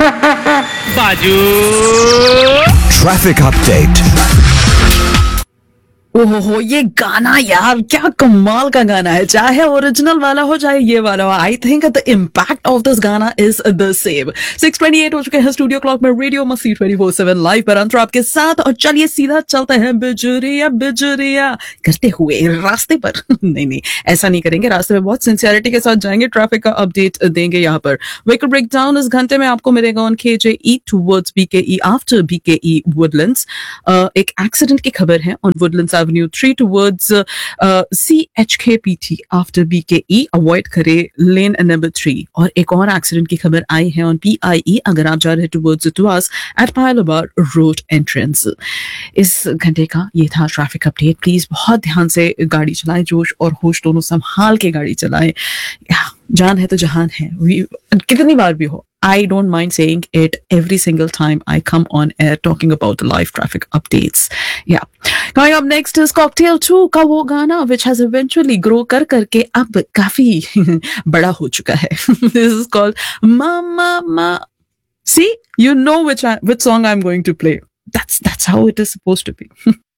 बाजू Traffic update. ओहो ये गाना यार क्या कमाल का गाना है, चाहे ओरिजिनल वाला हो चाहे ये वाला हो। I think the impact of this गाना इज द सेम। 6:28 हो चुके हैं स्टूडियो क्लॉक में। रेडियो मस्ती 24/7 लाइव पर अंतर आपके साथ। और चलिए सीधा चलते हैं बिजुरिया बिजुरिया करते हुए रास्ते पर। नहीं ऐसा नहीं करेंगे, रास्ते में बहुत सिंसियरिटी के साथ जाएंगे, ट्रैफिक का अपडेट देंगे यहाँ पर। व्हीकल ब्रेकडाउन इस घंटे में आपको मिलेगा on KJE towards BKE after BKE Woodlands. एक एक्सीडेंट की खबर है on Woodlands Avenue 3 towards CHKPT after BKE, avoid करे लेन नंबर 3। और एक और एक्सीडेंट की खबर आई है ऑन PIE अगर आप जा रहे हैं टुवर्ड्स टुआस एट पायलाबाद रोड एंट्रेंस। इस घंटे का ये था ट्रैफिक अपडेट। प्लीज बहुत ध्यान से गाड़ी चलाएं, जोश और होश दोनों संभाल के गाड़ी चलाएं। जान है तो जहान है, कितनी बार भी हो। I don't mind saying it every single time I come on air talking about the live traffic updates. Yeah. Coming up next is Cocktail 2 का वो गाना which has eventually grow कर करके अब काफी बड़ा हो चुका है। This is called Mama Ma. See, you know which song I'm going to play. That's how it is supposed to be.